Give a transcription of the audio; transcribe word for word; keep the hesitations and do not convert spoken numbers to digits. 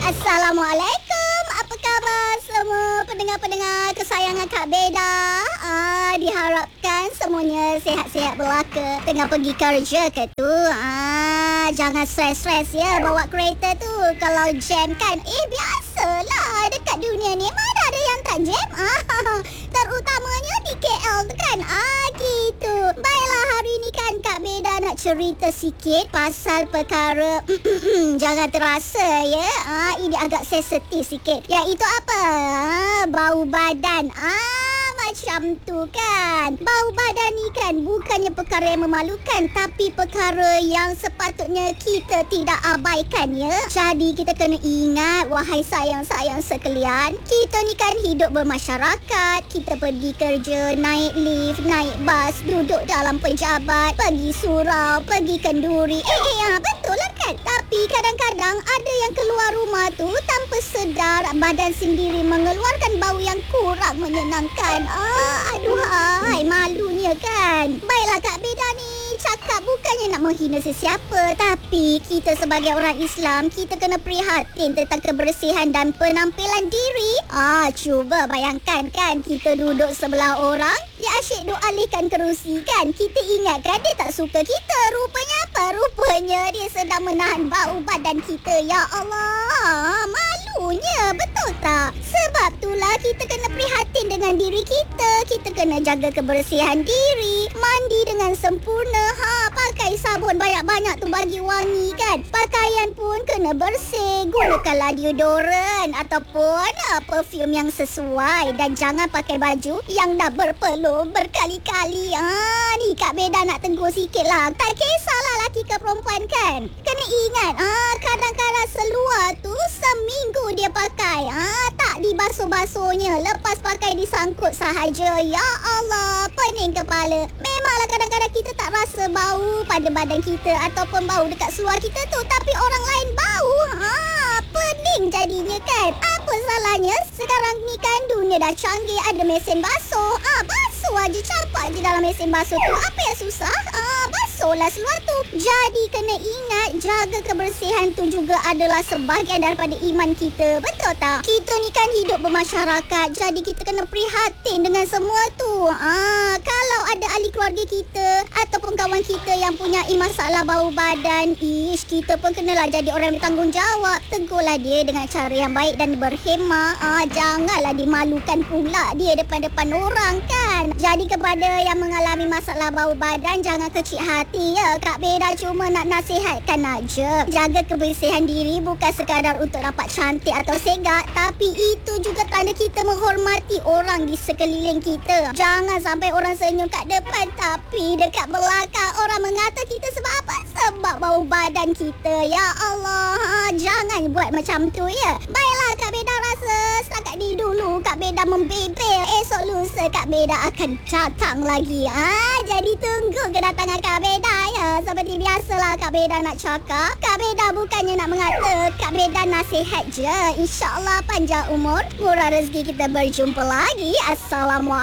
Assalamualaikum. Apa khabar semua pendengar-pendengar kesayangan Kak Beda? Ah, diharapkan semuanya sihat-sihat belaka. Tengah pergi kerja ke tu? Ah, jangan stres-stres ya bawa kereta tu. Kalau jam kan, eh biasalah dekat dunia ni mana ada yang tak jam? Ah, terutamanya di K L tu kan. Ah, gitu. Baiklah, hari ni kan Kak Beda nak cerita sikit pasal perkara jangan terasa ya. Ah, ini agak sensitif sikit. Iaitu apa? Ah, bau badan. Ah, macam tu kan. Bau badan ni kan bukannya perkara yang memalukan, tapi perkara yang sepatutnya kita tidak abaikan ya. Jadi kita kena ingat, wahai sayang-sayang sekalian, kita ni kan hidup bermasyarakat. Kita pergi kerja, naik lift, naik bas, duduk dalam pejabat, pergi surau, pergi kenduri. Eh, eh, ah, betul lah kan? Tapi kadang-kadang ada yang keluar rumah tu tanpa sedar badan sendiri mengeluarkan bau yang kurang menyenangkan. Ah, aduhai, malunya kan. Baiklah Kak Beda ni cakap bukannya nak menghina sesiapa, tapi kita sebagai orang Islam, kita kena prihatin tentang kebersihan dan penampilan diri. Ah, cuba bayangkan kan, kita duduk sebelah orang, dia asyik duk alihkan kerusi kan. Kita ingatkan dia tak suka kita. Rupanya apa? Rupanya dia sedang menahan bau badan kita. Ya Allah, malunya, betul tak? Sebab itulah kita kena prihatin dengan diri kita. Kita kena jaga kebersihan diri, mandi dengan sempurna. Ha, pakai sabun banyak-banyak tu bagi wangi kan. Pakaian pun kena bersih. Gunakanlah deodoran ataupun uh, perfume yang sesuai. Dan jangan pakai baju yang dah berpeluh berkali-kali. Ah, ni Kak Beda nak tegur sikit lah. Tak kisahlah laki ke perempuan kan. Kena ingat, ah, kadang-kadang seluar tu seminggu dia pakai. Ah, tak dibasuh-basuhnya. Lepas pakai disangkut sahaja. Ya Allah, pening kepala. Memanglah kadang-kadang kita tak rasa bau pada badan kita ataupun bau dekat seluar kita tu, tapi orang lain bau. Ha, pening jadinya kan. Apa salahnya? Sekarang ni kan dunia dah canggih, ada mesin basuh. Ah, basuh aja, campak je dalam mesin basuh tu. Apa yang susah? Ah, basuhlah seluar tu. Jadi kena ingat, jaga kebersihan tu juga adalah sebahagian daripada iman kita. Betul tak? Kita ni kan hidup bermasyarakat, jadi kita kena prihatin dengan semua tu. Ah, kalau ada ahli keluarga kita ataupun kawan kita yang punya masalah bau badan, ish, kita pun kenalah jadi orang yang bertanggungjawab. Tegurlah dia dengan cara yang baik dan berhemah. Ah, janganlah dimalukan pula dia depan-depan orang kan. Jadi kepada yang mengalami masalah bau badan, jangan kecil hati ya. Kak Beda cuma nak nasihatkan aja. Jaga kebersihan diri bukan sekadar untuk nampak cantik atau segak, tapi itu juga tanda kita menghormati orang di sekeliling kita. Jangan sampai orang senyum kat depan, tapi dekat belakang orang mengata kita sebab apa? Sebab bau badan kita. Ya Allah, jangan buat macam tu ya. Baiklah, Kak Beda rasa setakat ni dulu Kak Beda membebel. Esok lusa Kak Beda akan datang lagi. Ah, jadi tunggu kedatangan Kak Beda ya. Seperti biasalah Kak Beda nak cakap, Kak Beda bukannya nak mengata, Kak Beda nasihat je. InsyaAllah panjang umur, murah rezeki, kita berjumpa lagi. Assalamualaikum.